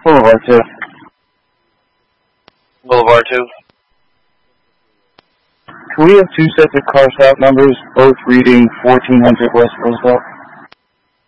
Boulevard 2. Boulevard 2. Can we have two sets of car stop numbers, both reading 1400 West Roosevelt?